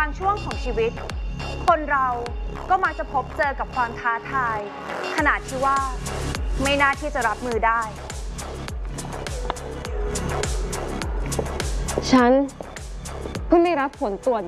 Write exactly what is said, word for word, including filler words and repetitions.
างช่วงของชีวิตคนเราก็มักจะพบเจอกับความท้าทายขนาดที่ว่าไม่น่าที่จะรับมือได้ฉันเพิ่งได้รับผลตรวจ